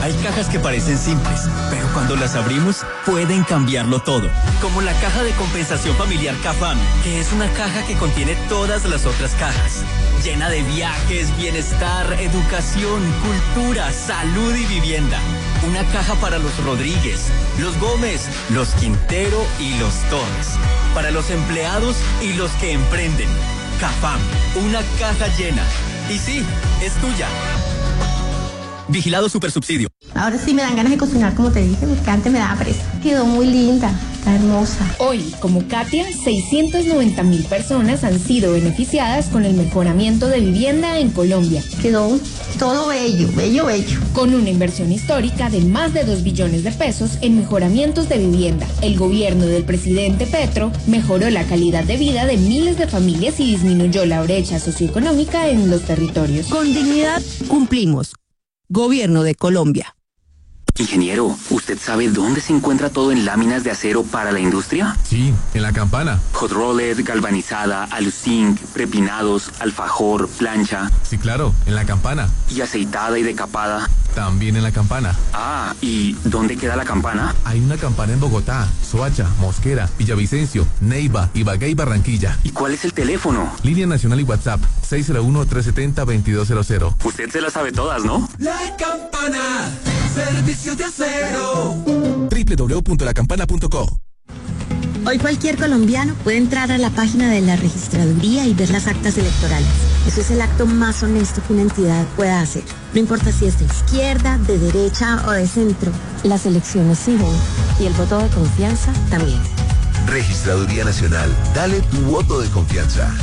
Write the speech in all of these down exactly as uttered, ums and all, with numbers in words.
Hay cajas que parecen simples, pero cuando las abrimos, pueden cambiarlo todo. Como la caja de compensación familiar CAFAM, que es una caja que contiene todas las otras cajas. Llena de viajes, bienestar, educación, cultura, salud y vivienda. Una caja para los Rodríguez, los Gómez, los Quintero y los Torres. Para los empleados y los que emprenden. CAFAM, una caja llena. Y sí, es tuya. Vigilado Supersubsidio. Ahora sí me dan ganas de cocinar, como te dije, porque antes me daba pereza. Quedó muy linda, está hermosa. Hoy, como Katia, seiscientas noventa mil personas han sido beneficiadas con el mejoramiento de vivienda en Colombia. Quedó todo bello, bello, bello. Con una inversión histórica de más de dos billones de pesos en mejoramientos de vivienda, el gobierno del presidente Petro mejoró la calidad de vida de miles de familias y disminuyó la brecha socioeconómica en los territorios. Con dignidad cumplimos. Gobierno de Colombia. Ingeniero, ¿usted sabe dónde se encuentra todo en láminas de acero para la industria? Sí, en La Campana. Hot rolled, galvanizada, aluzinc, prepinados, alfajor, plancha. Sí, claro, en La Campana. ¿Y aceitada y decapada? También en La Campana. Ah, ¿y dónde queda La Campana? Hay una Campana en Bogotá, Soacha, Mosquera, Villavicencio, Neiva, Ibagué y Barranquilla. ¿Y cuál es el teléfono? Línea nacional y WhatsApp, seis cero uno, tres siete cero, dos dos cero cero. Usted se las sabe todas, ¿no? La Campana, servicio de acero. doble u doble u doble u punto la campana punto co. Hoy cualquier colombiano puede entrar a la página de la registraduría y ver las actas electorales. Eso es el acto más honesto que una entidad pueda hacer. No importa si es de izquierda, de derecha o de centro. Las elecciones siguen y el voto de confianza también. Registraduría Nacional. Dale tu voto de confianza.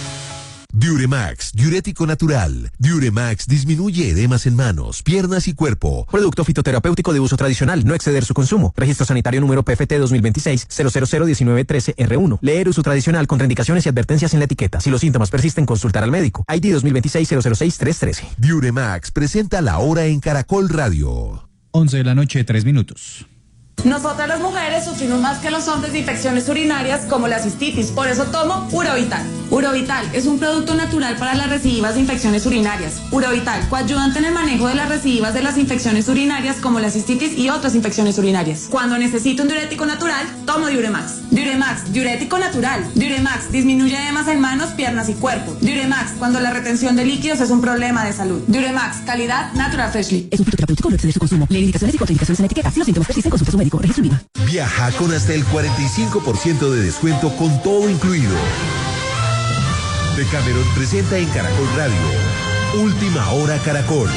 Diuremax, diurético natural. Diuremax disminuye edemas en manos, piernas y cuerpo. Producto fitoterapéutico de uso tradicional, no exceder su consumo. Registro sanitario número P F T dos mil veintiséis cero cero cero diecinueve trece R uno. Leer uso tradicional con indicaciones y advertencias en la etiqueta. Si los síntomas persisten, consultar al médico. I D dos mil veintiséis cero cero seis tres trece. Diuremax presenta La Hora en Caracol Radio. once de la noche, tres minutos. Nosotras las mujeres sufrimos más que los hombres de infecciones urinarias como la cistitis, por eso tomo Urovital. Urovital es un producto natural para las recidivas de infecciones urinarias. Urovital, coayudante en el manejo de las recidivas de las infecciones urinarias como la cistitis y otras infecciones urinarias. Cuando necesito un diurético natural, tomo Diuremax. Diuremax, diurético natural. Diuremax, disminuye edemas en manos, piernas y cuerpo. Diuremax, cuando la retención de líquidos es un problema de salud. Diuremax, calidad Natural Freshly. Es un fitoterapéutico, no exceder su consumo. Leer indicaciones y contraindicaciones en la etiqueta. Si los síntomas persisten, consulta a su médico. Registro Viva. Viaja con hasta el cuarenta y cinco por ciento de descuento con todo incluido. Decameron presenta en Caracol Radio Última Hora Caracol.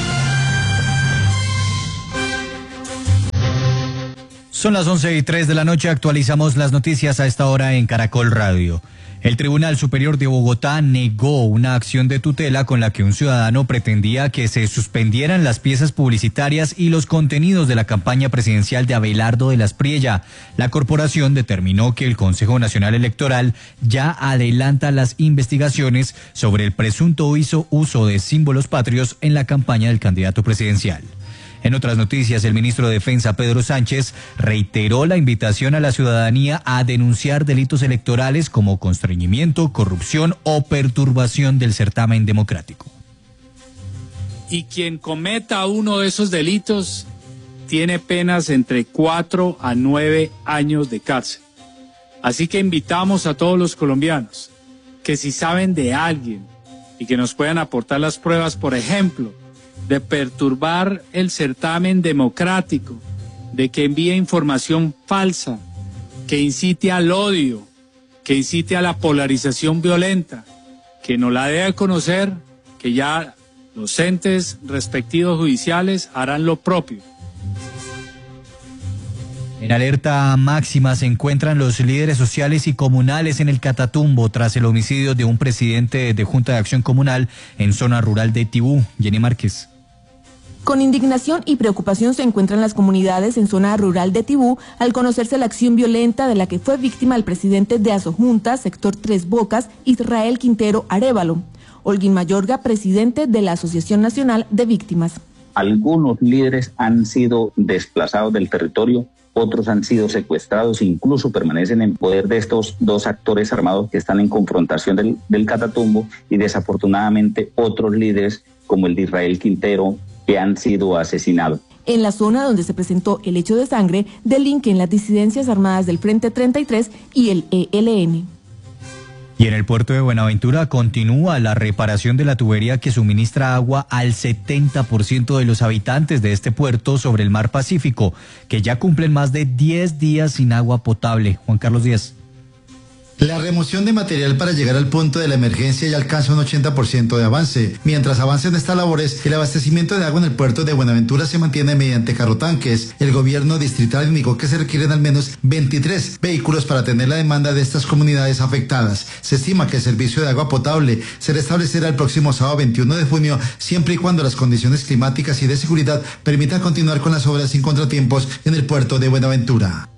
Son las once y tres de la noche, actualizamos las noticias a esta hora en Caracol Radio. El Tribunal Superior de Bogotá negó una acción de tutela con la que un ciudadano pretendía que se suspendieran las piezas publicitarias y los contenidos de la campaña presidencial de Abelardo de las Priella. La corporación determinó que el Consejo Nacional Electoral ya adelanta las investigaciones sobre el presunto uso de símbolos patrios en la campaña del candidato presidencial. En otras noticias, el ministro de Defensa, Pedro Sánchez, reiteró la invitación a la ciudadanía a denunciar delitos electorales como constreñimiento, corrupción o perturbación del certamen democrático. Y quien cometa uno de esos delitos tiene penas entre cuatro a nueve años de cárcel. Así que invitamos a todos los colombianos que si saben de alguien y que nos puedan aportar las pruebas, por ejemplo, de perturbar el certamen democrático, de que envíe información falsa, que incite al odio, que incite a la polarización violenta, que nos la dé a conocer, que ya los entes respectivos judiciales harán lo propio. En alerta máxima se encuentran los líderes sociales y comunales en el Catatumbo tras el homicidio de un presidente de Junta de Acción Comunal en zona rural de Tibú. Jenny Márquez. Con indignación y preocupación se encuentran las comunidades en zona rural de Tibú al conocerse la acción violenta de la que fue víctima el presidente de Asojunta, sector Tres Bocas, Israel Quintero Arévalo. Holguín Mayorga, presidente de la Asociación Nacional de Víctimas. Algunos líderes han sido desplazados del territorio, otros han sido secuestrados, incluso permanecen en poder de estos dos actores armados que están en confrontación del, del Catatumbo, y desafortunadamente otros líderes como el de Israel Quintero que han sido asesinados. En la zona donde se presentó el hecho de sangre, delinquen las disidencias armadas del Frente treinta y tres y el E L N. Y en el puerto de Buenaventura continúa la reparación de la tubería que suministra agua al setenta por ciento de los habitantes de este puerto sobre el mar Pacífico, que ya cumplen más de diez días sin agua potable. Juan Carlos Díaz. La remoción de material para llegar al punto de la emergencia ya alcanza un ochenta por ciento de avance. Mientras avancen estas labores, el abastecimiento de agua en el puerto de Buenaventura se mantiene mediante carrotanques. El gobierno distrital indicó que se requieren al menos veintitrés vehículos para atender la demanda de estas comunidades afectadas. Se estima que el servicio de agua potable se restablecerá el próximo sábado veintiuno de junio, siempre y cuando las condiciones climáticas y de seguridad permitan continuar con las obras sin contratiempos en el puerto de Buenaventura.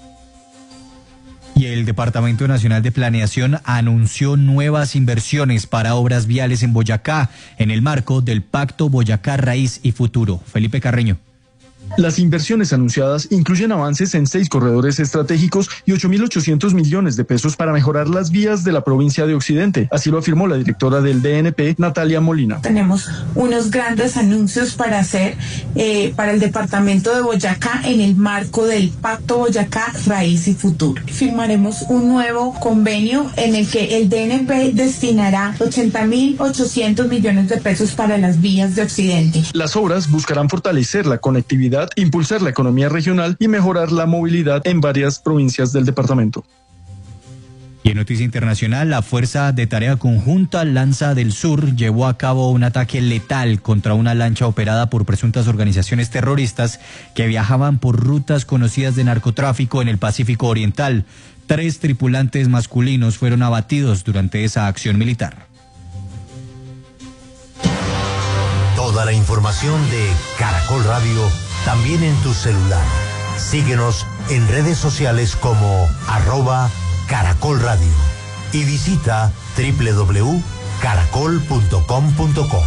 Y el Departamento Nacional de Planeación anunció nuevas inversiones para obras viales en Boyacá en el marco del Pacto Boyacá Raíz y Futuro. Felipe Carreño. Las inversiones anunciadas incluyen avances en seis corredores estratégicos y ocho mil ochocientos millones de pesos para mejorar las vías de la provincia de Occidente. Así lo afirmó la directora del D N P, Natalia Molina. Tenemos unos grandes anuncios para hacer eh, para el departamento de Boyacá en el marco del Pacto Boyacá Raíz y Futuro. Firmaremos un nuevo convenio en el que el D N P destinará ochenta mil ochocientos millones de pesos para las vías de Occidente. Las obras buscarán fortalecer la conectividad, impulsar la economía regional y mejorar la movilidad en varias provincias del departamento. Y en noticia internacional, la Fuerza de Tarea Conjunta Lanza del Sur llevó a cabo un ataque letal contra una lancha operada por presuntas organizaciones terroristas que viajaban por rutas conocidas de narcotráfico en el Pacífico Oriental. Tres tripulantes masculinos fueron abatidos durante esa acción militar. Toda la información de Caracol Radio también en tu celular. Síguenos en redes sociales como arroba Caracol Radio y visita doble u doble u doble u punto caracol punto com punto co.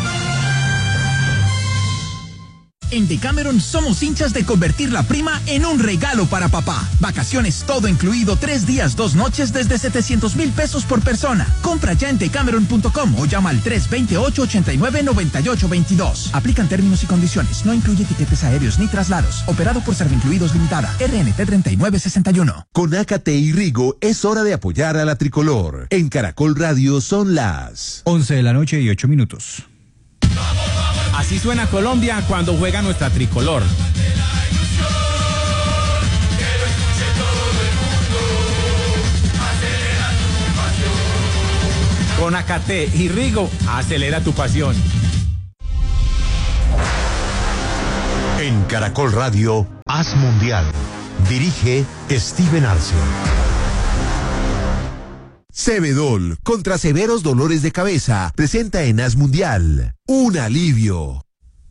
En Decameron somos hinchas de convertir la prima en un regalo para papá. Vacaciones todo incluido, tres días, dos noches desde setecientos mil pesos por persona. Compra ya en decameron punto com o llama al tres dos ocho, ocho nueve, nueve ocho dos dos. Aplican términos y condiciones. No incluye tiquetes aéreos ni traslados. Operado por Servincluidos Limitada. R N T treinta y nueve sesenta y uno. Con Ácate y Rigo es hora de apoyar a la tricolor. En Caracol Radio son las once de la noche y ocho minutos. Así suena Colombia cuando juega nuestra tricolor. Con Ácate y Rigo, acelera tu pasión. En Caracol Radio, Haz Mundial. Dirige Steven Arce. Cebedol, contra severos dolores de cabeza, presenta en Haz Mundial un alivio.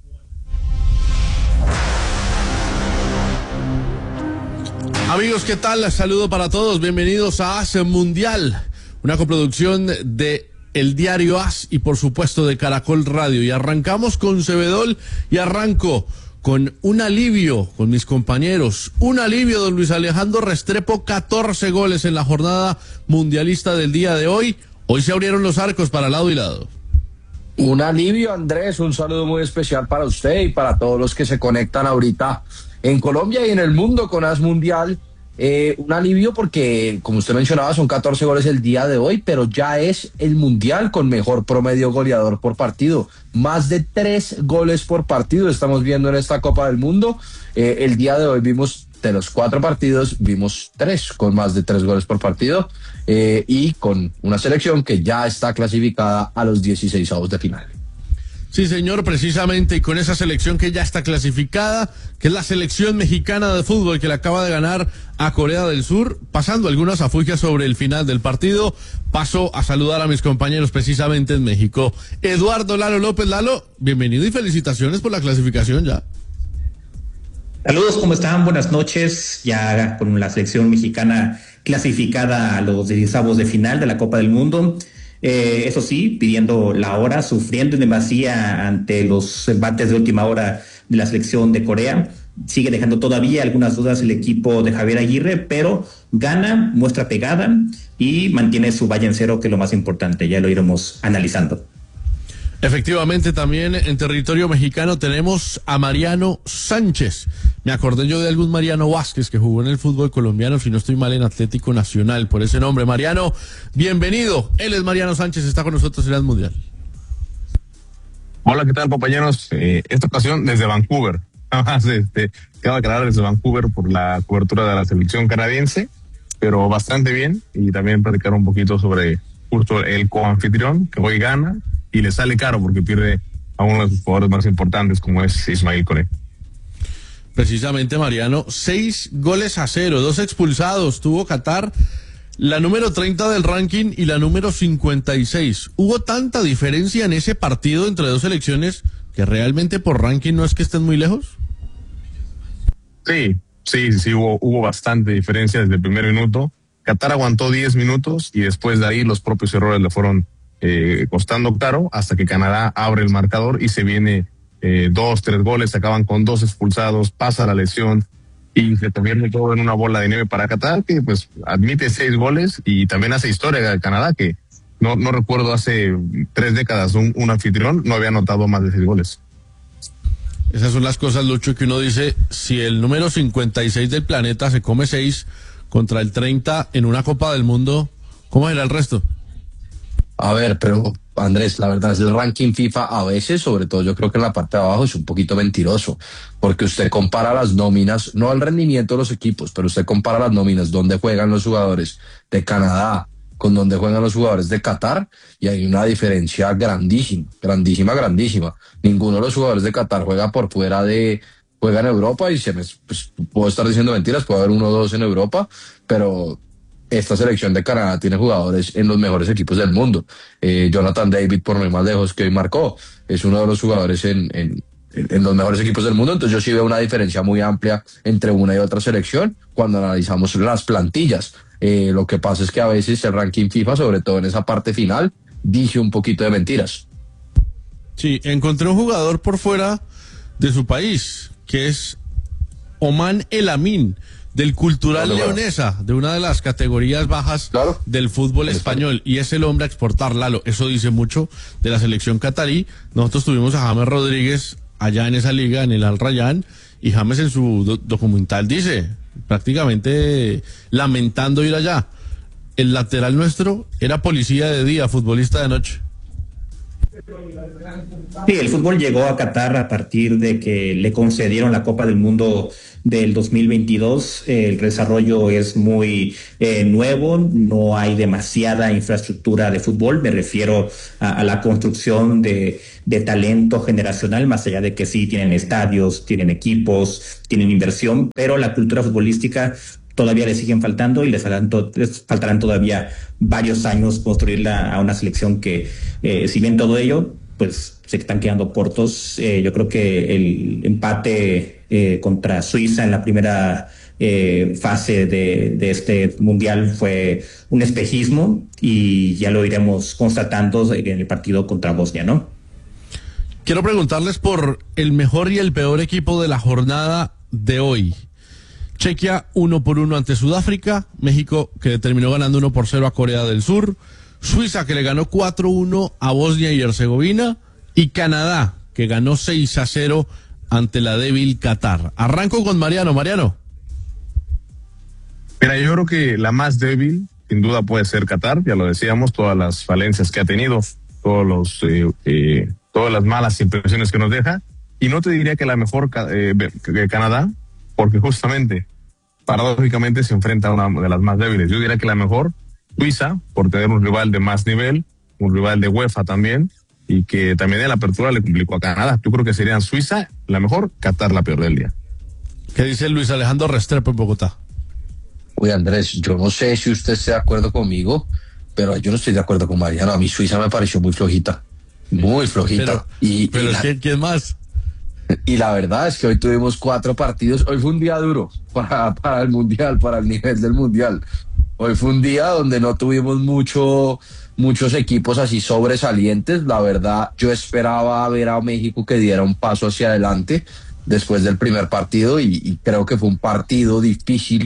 Amigos, ¿qué tal? Saludo para todos, bienvenidos a Haz Mundial, una coproducción de El Diario Haz y por supuesto de Caracol Radio. Y arrancamos con Cebedol y arranco con un alivio con mis compañeros. Un alivio, don Luis Alejandro Restrepo, catorce goles en la jornada mundialista del día de hoy. Hoy se abrieron los arcos para lado y lado. Un alivio, Andrés, un saludo muy especial para usted y para todos los que se conectan ahorita en Colombia y en el mundo con Haz Mundial. Eh, un alivio porque, como usted mencionaba, son catorce goles el día de hoy, pero ya es el mundial con mejor promedio goleador por partido. Más de tres goles por partido estamos viendo en esta Copa del Mundo. Eh, el día de hoy vimos, de los cuatro partidos, vimos tres con más de tres goles por partido eh, y con una selección que ya está clasificada a los dieciseisavos de final. Sí, señor, precisamente, y con esa selección que ya está clasificada, que es la selección mexicana de fútbol que le acaba de ganar a Corea del Sur, pasando algunas afugias sobre el final del partido, paso a saludar a mis compañeros precisamente en México. Eduardo Lalo López. Lalo, bienvenido y felicitaciones por la clasificación ya. Saludos, ¿cómo están? Buenas noches, ya con la selección mexicana clasificada a los dieciseisavos de final de la Copa del Mundo. Eh, eso sí, pidiendo la hora, sufriendo en demasía ante los embates de última hora de la selección de Corea. Sigue dejando todavía algunas dudas el equipo de Javier Aguirre, pero gana, muestra pegada y mantiene su valla en cero, que es lo más importante. Ya lo iremos analizando. Efectivamente, también en territorio mexicano tenemos a Mariano Sánchez. Me acordé yo de algún Mariano Vázquez que jugó en el fútbol colombiano, si no estoy mal, en Atlético Nacional, por ese nombre. Mariano, bienvenido. Él es Mariano Sánchez, está con nosotros en el Mundial. Hola, ¿qué tal, compañeros? Eh, esta ocasión desde Vancouver. Nada más, este, cabe aclarar desde Vancouver por la cobertura de la selección canadiense, pero bastante bien, y también platicar un poquito sobre justo el coanfitrión que hoy gana y le sale caro porque pierde a uno de sus jugadores más importantes como es Ismael Koné. Precisamente, Mariano, seis goles a cero, dos expulsados tuvo Qatar, la número treinta del ranking y la número cincuenta y seis. ¿Hubo tanta diferencia en ese partido entre dos selecciones que realmente por ranking no es que estén muy lejos? Sí, sí, sí, hubo, hubo bastante diferencia desde el primer minuto. Qatar aguantó diez minutos y después de ahí los propios errores le fueron Eh, costando caro hasta que Canadá abre el marcador y se viene eh, dos, tres goles, acaban con dos expulsados, pasa la lesión y se convierte todo en una bola de nieve para Qatar, que pues admite seis goles y también hace historia de Canadá, que no, no recuerdo hace tres décadas un, un anfitrión no había anotado más de seis goles. Esas son las cosas, Lucho, que uno dice, si el número cincuenta y seis del planeta se come seis contra el treinta en una Copa del Mundo, ¿cómo era el resto? A ver, pero Andrés, la verdad es el ranking FIFA a veces, sobre todo yo creo que en la parte de abajo es un poquito mentiroso, porque usted compara las nóminas, no el rendimiento de los equipos, pero usted compara las nóminas donde juegan los jugadores de Canadá con donde juegan los jugadores de Qatar y hay una diferencia grandísima, grandísima, grandísima. Ninguno de los jugadores de Qatar juega por fuera de, juega en Europa y se me, pues, puedo estar diciendo mentiras, puede haber uno o dos en Europa, pero esta selección de Canadá tiene jugadores en los mejores equipos del mundo. Eh, Jonathan David, por no ir más lejos, que hoy marcó, es uno de los jugadores en, en, en los mejores equipos del mundo. Entonces yo sí veo una diferencia muy amplia entre una y otra selección cuando analizamos las plantillas. Eh, lo que pasa es que a veces el ranking FIFA, sobre todo en esa parte final, dice un poquito de mentiras. Sí, encontré un jugador por fuera de su país, que es Oman El Amin, del Cultural claro, Leonesa, de una de las categorías bajas claro. del fútbol español, y es el hombre a exportar, Lalo. Eso dice mucho de la selección catarí. Nosotros tuvimos a James Rodríguez allá en esa liga, en el Al Rayyan, y James en su do documental dice, prácticamente lamentando ir allá, el lateral nuestro era policía de día, futbolista de noche. Sí, el fútbol llegó a Qatar a partir de que le concedieron la Copa del Mundo del dos mil veintidós. El desarrollo es muy eh, nuevo, no hay demasiada infraestructura de fútbol, me refiero a, a la construcción de, de talento generacional, más allá de que sí tienen estadios, tienen equipos, tienen inversión, pero la cultura futbolística todavía le siguen faltando y les faltarán, to les faltarán todavía varios años construirla a una selección que, eh, si bien todo ello, pues se están quedando cortos. Eh, yo creo que el empate eh, contra Suiza en la primera eh, fase de, de este mundial fue un espejismo y ya lo iremos constatando en el partido contra Bosnia, ¿no? Quiero preguntarles por el mejor y el peor equipo de la jornada de hoy. Chequia uno por uno ante Sudáfrica, México que terminó ganando uno por cero a Corea del Sur, Suiza que le ganó cuatro uno a Bosnia y Herzegovina y Canadá que ganó seis a cero ante la débil Qatar. Arranco con Mariano. Mariano. Mira, yo creo que la más débil sin duda puede ser Qatar, ya lo decíamos, todas las falencias que ha tenido, todos los eh, eh, todas las malas impresiones que nos deja, y no te diría que la mejor eh, que Canadá, porque justamente paradójicamente se enfrenta a una de las más débiles. Yo diría que la mejor, Suiza, por tener un rival de más nivel, un rival de UEFA también, y que también en la apertura le complicó a Canadá. Yo creo que serían Suiza la mejor, Qatar la peor del día. ¿Qué dice Luis Alejandro Restrepo en Bogotá? Oye, Andrés, yo no sé si usted esté de acuerdo conmigo, pero yo no estoy de acuerdo con Mariano. A mí Suiza me pareció muy flojita, muy flojita. Pero, y, pero y la... ¿quién, ¿quién más? Y la verdad es que hoy tuvimos cuatro partidos. Hoy fue un día duro para, para el Mundial, para el nivel del Mundial. Hoy fue un día donde no tuvimos mucho, muchos equipos así sobresalientes. La verdad, yo esperaba ver a México que diera un paso hacia adelante después del primer partido y, y creo que fue un partido difícil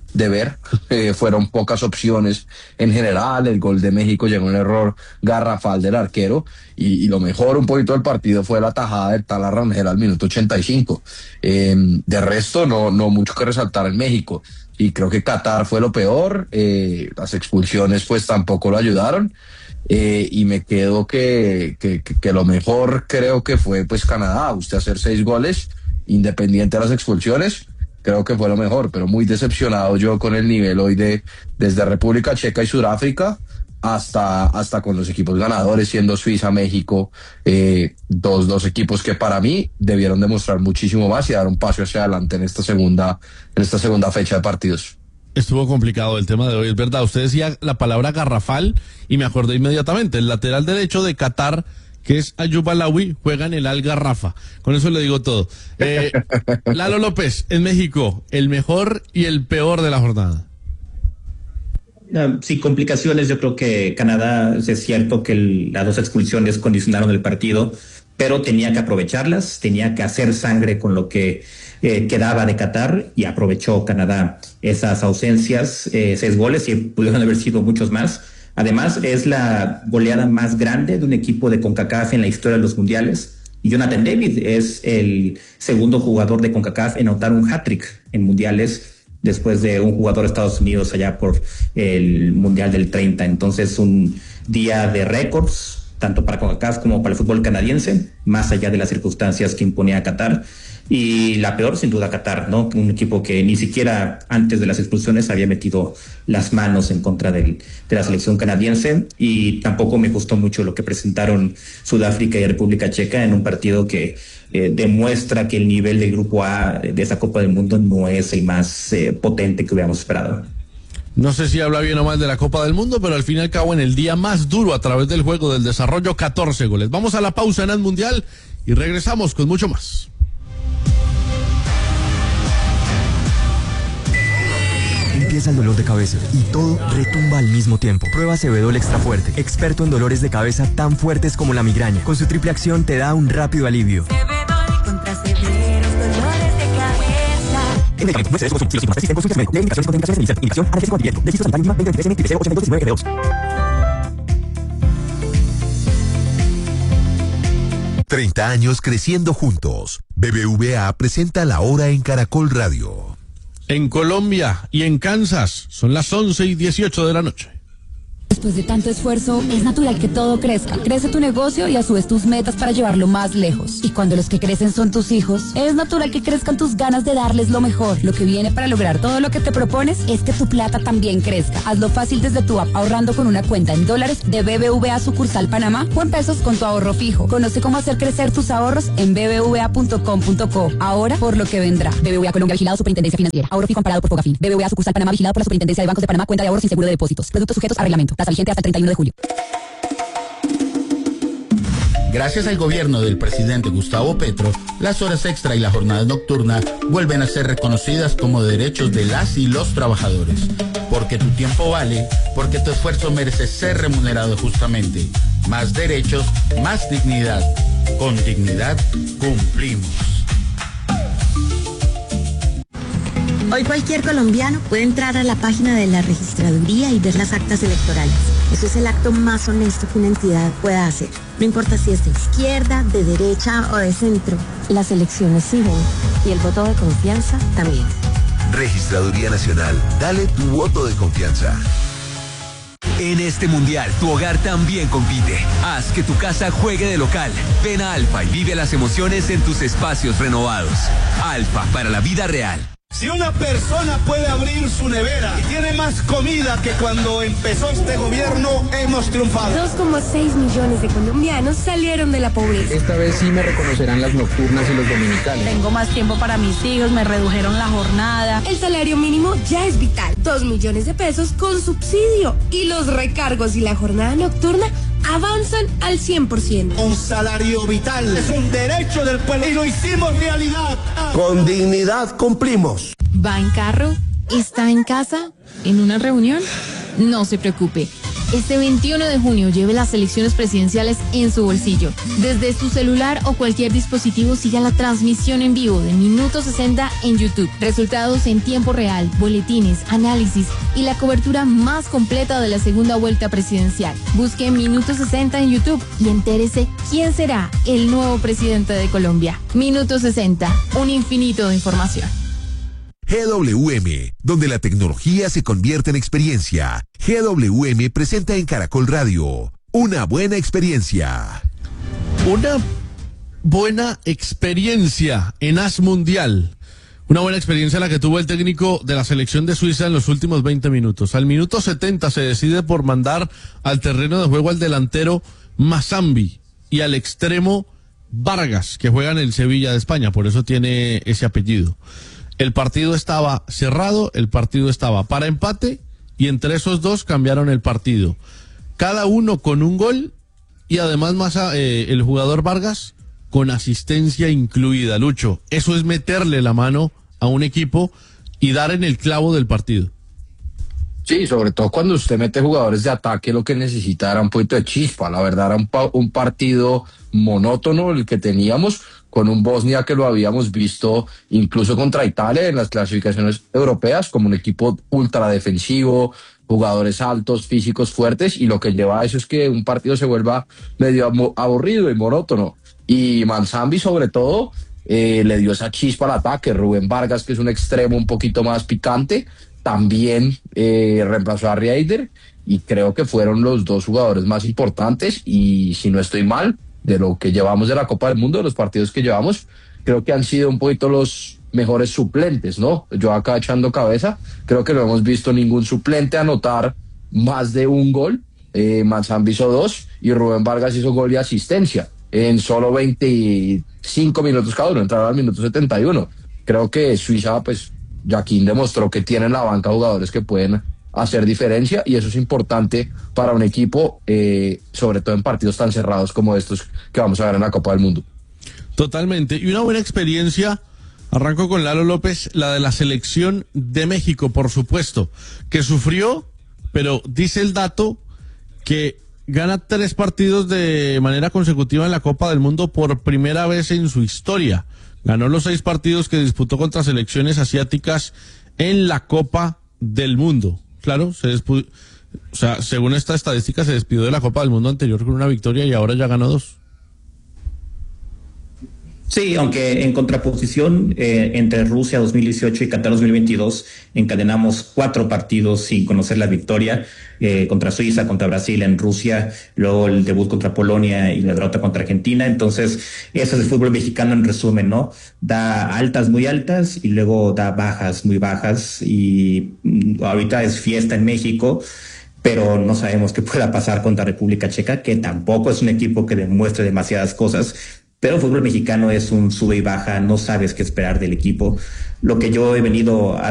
de ver. Eh, fueron pocas opciones en general. El gol de México llegó un error garrafal del arquero y, y lo mejor un poquito del partido fue la tajada del Tala Rangel al minuto ochenta y cinco. Eh, de resto no, no mucho que resaltar en México, y creo que Qatar fue lo peor. Eh, las expulsiones pues tampoco lo ayudaron. Eh, y me quedo que, que, que, que lo mejor creo que fue pues Canadá. Usted hacer seis goles independiente de las expulsiones, creo que fue lo mejor, pero muy decepcionado yo con el nivel hoy de desde República Checa y Sudáfrica hasta, hasta con los equipos ganadores, siendo Suiza, México, eh, dos, dos equipos que para mí debieron demostrar muchísimo más y dar un paso hacia adelante en esta segunda, en esta segunda fecha de partidos. Estuvo complicado el tema de hoy, es verdad. Usted decía la palabra garrafal y me acordé inmediatamente. El lateral derecho de Qatar, que es Ayub Alawi, juega en el Al Garrafa. Con eso le digo todo. Eh, Lalo López, en México, el mejor y el peor de la jornada. Uh, sí, complicaciones. Yo creo que Canadá, es cierto que el, las dos expulsiones condicionaron el partido, pero tenía que aprovecharlas, tenía que hacer sangre con lo que eh, quedaba de Qatar, y aprovechó Canadá esas ausencias, eh, seis goles, y pudieron haber sido muchos más. Además, es la goleada más grande de un equipo de CONCACAF en la historia de los mundiales. Y Jonathan David es el segundo jugador de CONCACAF en anotar un hat-trick en mundiales, después de un jugador de Estados Unidos allá por el Mundial del treinta. Entonces, un día de récords, tanto para CONCACAF como para el fútbol canadiense, más allá de las circunstancias que imponía Qatar. Y la peor, sin duda, Qatar, ¿no? Un equipo que ni siquiera antes de las expulsiones había metido las manos en contra del, de la selección canadiense, y tampoco me gustó mucho lo que presentaron Sudáfrica y República Checa en un partido que eh, demuestra que el nivel del Grupo A de esa Copa del Mundo no es el más eh, potente que hubiéramos esperado. No sé si habla bien o mal de la Copa del Mundo, pero al fin y al cabo en el día más duro a través del juego del desarrollo, catorce goles. Vamos a la pausa en el Mundial y regresamos con mucho más. Empieza el dolor de cabeza y todo retumba al mismo tiempo. Prueba Cebedol Extra Fuerte, experto en dolores de cabeza tan fuertes como la migraña. Con su triple acción te da un rápido alivio. Cebedol contra severos dolores de cabeza. En medicamentos, no se desconsume. Si los síntomas persisten, consulte a su médico. Lee indicaciones, contraindicaciones e iniciación. Indicación, analgésico antiviral. Registro sanitario veinte veintitrés M T C ochenta y dos diecinueve G dos. treinta años creciendo juntos. B B V A presenta La Hora en Caracol Radio. En Colombia y en Kansas son las once y dieciocho de la noche. Después de tanto esfuerzo, es natural que todo crezca. Crece tu negocio y a su vez tus metas para llevarlo más lejos. Y cuando los que crecen son tus hijos, es natural que crezcan tus ganas de darles lo mejor. Lo que viene para lograr todo lo que te propones es que tu plata también crezca. Hazlo fácil desde tu app, ahorrando con una cuenta en dólares de B B V A sucursal Panamá o en pesos con tu ahorro fijo. Conoce cómo hacer crecer tus ahorros en b b v a punto com punto co. Ahora por lo que vendrá. B B V A Colombia, vigilado Superintendencia Financiera. Ahorro fijo amparado por Fogafín. B B V A sucursal Panamá, vigilado por la Superintendencia de Bancos de Panamá. Cuenta de ahorros sin seguro de depósitos. Productos sujetos a reglamento. Tasa vigente hasta el treinta y uno de julio. Gracias al gobierno del presidente Gustavo Petro, las horas extra y la jornada nocturna vuelven a ser reconocidas como derechos de las y los trabajadores. Porque tu tiempo vale, porque tu esfuerzo merece ser remunerado justamente. Más derechos, más dignidad. Con dignidad cumplimos. Hoy cualquier colombiano puede entrar a la página de la registraduría y ver las actas electorales. Eso es el acto más honesto que una entidad pueda hacer. No importa si es de izquierda, de derecha o de centro. Las elecciones siguen y el voto de confianza también. Registraduría Nacional. Dale tu voto de confianza. En este mundial, tu hogar también compite. Haz que tu casa juegue de local. Ven a Alfa y vive las emociones en tus espacios renovados. Alfa, para la vida real. Si una persona puede abrir su nevera y tiene más comida que cuando empezó este gobierno, hemos triunfado. dos coma seis millones de colombianos salieron de la pobreza. Esta vez sí me reconocerán las nocturnas y los dominicales. Tengo más tiempo para mis hijos, me redujeron la jornada. El salario mínimo ya es vital. Dos millones de pesos con subsidio. Y los recargos y la jornada nocturna avanzan al cien por ciento. Un salario vital es un derecho del pueblo y lo hicimos realidad. Con dignidad cumplimos. ¿Va en carro? ¿Está en casa? ¿En una reunión? No se preocupe. Este veintiuno de junio lleve las elecciones presidenciales en su bolsillo. Desde su celular o cualquier dispositivo siga la transmisión en vivo de Minuto sesenta en YouTube. Resultados en tiempo real, boletines, análisis y la cobertura más completa de la segunda vuelta presidencial. Busque Minuto sesenta en YouTube y entérese quién será el nuevo presidente de Colombia. Minuto sesenta, un infinito de información. G W M, donde la tecnología se convierte en experiencia. G W M presenta en Caracol Radio una buena experiencia. Una buena experiencia en As Mundial. Una buena experiencia la que tuvo el técnico de la selección de Suiza en los últimos veinte minutos. Al minuto setenta se decide por mandar al terreno de juego al delantero Mazambi y al extremo Vargas, que juega en el Sevilla de España, por eso tiene ese apellido. El partido estaba cerrado, el partido estaba para empate y entre esos dos cambiaron el partido. Cada uno con un gol y además más eh, el jugador Vargas con asistencia incluida. Lucho, eso es meterle la mano a un equipo y dar en el clavo del partido. Sí, sobre todo cuando usted mete jugadores de ataque, lo que necesita era un poquito de chispa. La verdad era un, pa- un partido monótono el que teníamos, con un Bosnia que lo habíamos visto incluso contra Italia en las clasificaciones europeas como un equipo ultra defensivo, jugadores altos, físicos, fuertes, y lo que lleva a eso es que un partido se vuelva medio aburrido y monótono. Y Mazambi sobre todo eh, le dio esa chispa al ataque. Rubén Vargas, que es un extremo un poquito más picante, también eh, reemplazó a Rieder, y creo que fueron los dos jugadores más importantes, y si no estoy mal, de lo que llevamos de la Copa del Mundo, de los partidos que llevamos, creo que han sido un poquito los mejores suplentes, ¿no? Yo acá echando cabeza, creo que no hemos visto ningún suplente anotar más de un gol. eh, Mazambi hizo dos y Rubén Vargas hizo gol y asistencia en solo veinticinco minutos cada uno, entraron al minuto setenta y uno. Creo que Suiza, pues, Joaquín demostró que tiene en la banca jugadores que pueden hacer diferencia, y eso es importante para un equipo, eh, sobre todo en partidos tan cerrados como estos que vamos a ver en la Copa del Mundo. Totalmente, y una buena experiencia, arranco con Lalo López, la de la selección de México, por supuesto, que sufrió, pero dice el dato que gana tres partidos de manera consecutiva en la Copa del Mundo por primera vez en su historia. Ganó los seis partidos que disputó contra selecciones asiáticas en la Copa del Mundo. Claro, se despu- o sea, según esta estadística se despidió de la Copa del Mundo anterior con una victoria y ahora ya ganó dos. Sí, aunque en contraposición eh, entre Rusia dos mil dieciocho y Qatar dos mil veintidós encadenamos cuatro partidos sin conocer la victoria, eh, contra Suiza, contra Brasil en Rusia, luego el debut contra Polonia y la derrota contra Argentina. Entonces, eso es el fútbol mexicano en resumen, ¿no? Da altas muy altas y luego da bajas muy bajas, y mm, ahorita es fiesta en México, pero no sabemos qué pueda pasar contra República Checa, que tampoco es un equipo que demuestre demasiadas cosas. Pero el fútbol mexicano es un sube y baja, no sabes qué esperar del equipo. Lo que yo he venido a